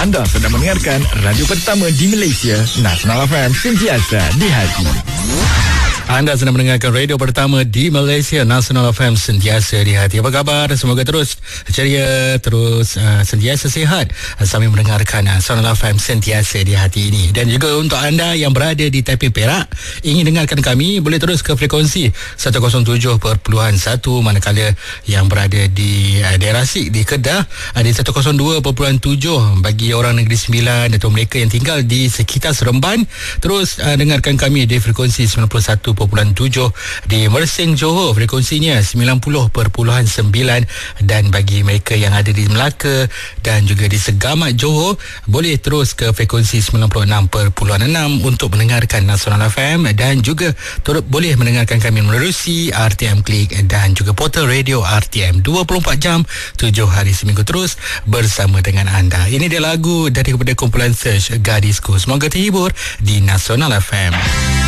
Anda sedang mendengarkan radio pertama di Malaysia, Nasional FM, sentiasa di hati. Anda sedang mendengarkan radio pertama di Malaysia, Nasional FM, sentiasa di hati. Apa khabar? Semoga terus ceria, terus sentiasa sihat sambil mendengarkan Nasional FM sentiasa di hati ini. Dan juga untuk anda yang berada di Taipei, Perak, ingin dengarkan kami, boleh terus ke frekuensi 107.1, manakala yang berada di daerah Sik di Kedah di 102.7 bagi orang Negeri Sembilan atau mereka yang tinggal di sekitar Seremban. Terus dengarkan kami di frekuensi 91.7 di Mersing, Johor, frekuensinya 90.9, dan bagi mereka yang ada di Melaka dan juga di Segamat, Johor, boleh terus ke frekuensi 96.6 untuk mendengarkan Nasional FM, dan juga boleh mendengarkan kami menerusi RTM Klik dan juga portal radio RTM 24 jam 7 hari seminggu terus bersama dengan anda. Ini dia lagu daripada kumpulan Search, Gadisku. Semoga terhibur di Nasional FM.